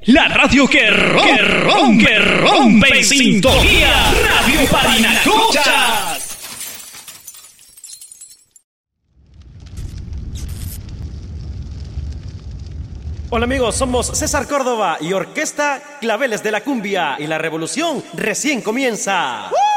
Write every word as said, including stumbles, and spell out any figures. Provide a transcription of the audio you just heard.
La radio que rompe, que rompe, rompe en sintonía. Radio Parinacochas. Hola amigos, somos César Córdoba y Orquesta Claveles de la Cumbia y la revolución recién comienza. ¡Uh!